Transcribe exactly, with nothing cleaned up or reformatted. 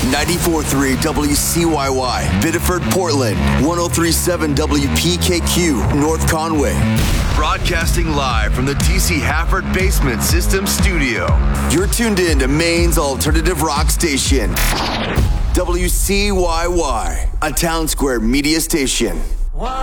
ninety-four point three W C Y Y, Biddeford, Portland, one oh three point seven W P K Q, North Conway. Broadcasting live from the T C Hafford Basement System Studio. You're tuned in to Maine's alternative rock station, W C Y Y, a Town Square media station.